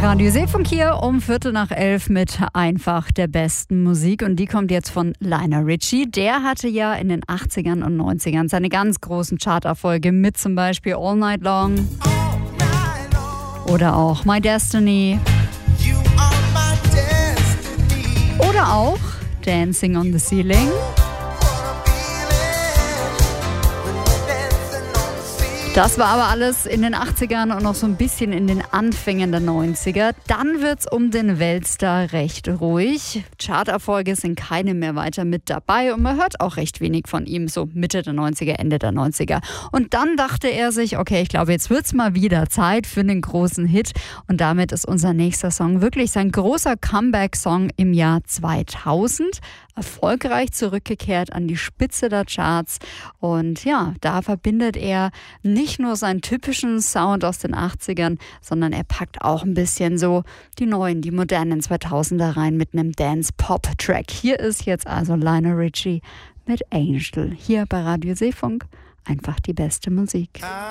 Radio Seefunk hier um 11:15 mit einfach der besten Musik. Und die kommt jetzt von Lionel Richie. Der hatte ja in den 80ern und 90ern seine ganz großen Charterfolge mit zum Beispiel All Night Long oder auch My Destiny oder auch Dancing on the Ceiling. Das war aber alles in den 80ern und noch so ein bisschen in den Anfängen der 90er. Dann wird's um den Weltstar recht ruhig. Charterfolge sind keine mehr weiter mit dabei und man hört auch recht wenig von ihm, so Mitte der 90er, Ende der 90er. Und dann dachte er sich, okay, ich glaube, jetzt wird's mal wieder Zeit für einen großen Hit. Und damit ist unser nächster Song wirklich sein großer Comeback-Song im Jahr 2000. Erfolgreich zurückgekehrt an die Spitze der Charts. Und ja, da verbindet er nicht nur seinen typischen Sound aus den 80ern, sondern er packt auch ein bisschen so die modernen 2000er rein mit einem Dance-Pop-Track. Hier ist jetzt also Lionel Richie mit Angel. Hier bei Radio Seefunk einfach die beste Musik.